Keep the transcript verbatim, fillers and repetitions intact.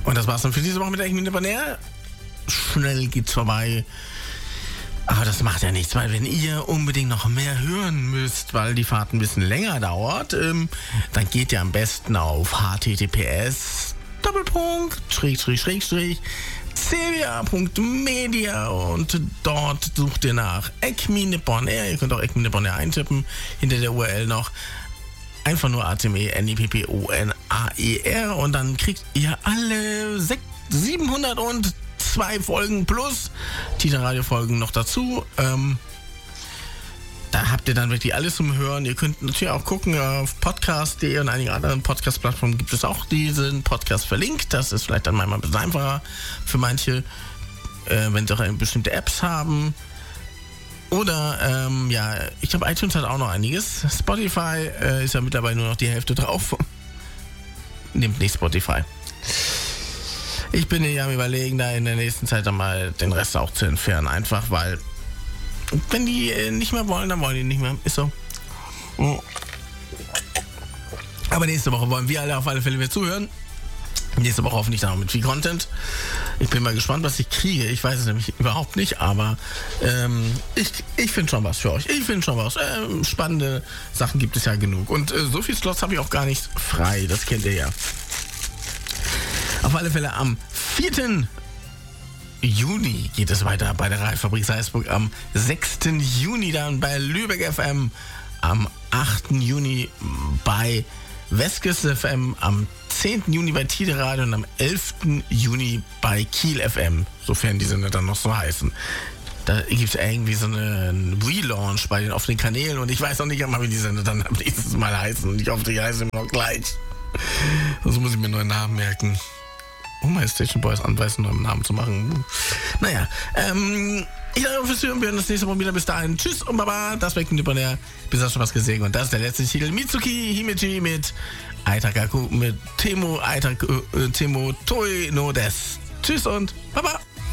Und das war's dann für diese Woche mit der Eckmine Bonner. Schnell geht's vorbei. Aber das macht ja nichts, weil wenn ihr unbedingt noch mehr hören müsst, weil die Fahrt ein bisschen länger dauert, ähm, dann geht ihr am besten auf h t t p s Doppelpunkt Schrägstrich Schrägstrich cwa Punkt media und dort sucht ihr nach Eckmine Bonner. Ihr könnt auch Eckmine Bonner eintippen, hinter der U R L noch einfach nur A T M E N I P P O N A E R und dann kriegt ihr alle siebenhundertzwei Folgen plus Tita-Radio-Folgen noch dazu. Ähm, da habt ihr dann wirklich alles zum Hören. Ihr könnt natürlich auch gucken auf podcast punkt de und einigen anderen Podcast-Plattformen gibt es auch diesen Podcast verlinkt. Das ist vielleicht dann manchmal ein bisschen einfacher für manche, äh, wenn sie auch bestimmte Apps haben. Oder, ähm, ja, ich glaube, iTunes hat auch noch einiges. Spotify äh, ist ja mittlerweile nur noch die Hälfte drauf. Nehmt nicht Spotify. Ich bin ja am Überlegen, da in der nächsten Zeit dann mal den Rest auch zu entfernen. Einfach, weil, wenn die äh, nicht mehr wollen, dann wollen die nicht mehr. Ist so. Aber nächste Woche wollen wir alle auf alle Fälle wieder zuhören. Nächste Woche hoffentlich dann auch mit viel Content. Ich bin mal gespannt, was ich kriege. Ich weiß es nämlich überhaupt nicht, aber ähm, ich, ich finde schon was für euch. Ich finde schon was. Ähm, spannende Sachen gibt es ja genug. Und äh, so viel Slots habe ich auch gar nicht frei. Das kennt ihr ja. Auf alle Fälle am vierten Juni geht es weiter bei der Radiofabrik Salzburg. Am sechsten Juni dann bei Lübeck F M. Am achten Juni bei Westküste F M. Am zehnten Juni bei Tide Radio und am elften Juni bei Kiel F M, sofern die Sender dann noch so heißen. Da gibt es irgendwie so einen Relaunch bei den offenen Kanälen und ich weiß auch nicht einmal, wie die Sender dann am nächsten Mal heißen. Und ich hoffe, die heißen immer noch gleich. Sonst muss ich mir einen neuen Namen merken. Oh, meine Station Boys anweisen, einen neuen Namen zu machen. Naja, ähm, ich danke fürs Hören. Wir hören das nächste Mal wieder. Bis dahin. Tschüss und Baba. Das war Eckmine Bonner. Bis hast schon was gesehen. Und das ist der letzte Titel. Mitsuki Himeji mit Aitakaku mit Temo Aitaku, äh, Temo Toi no Des. Tschüss und Baba.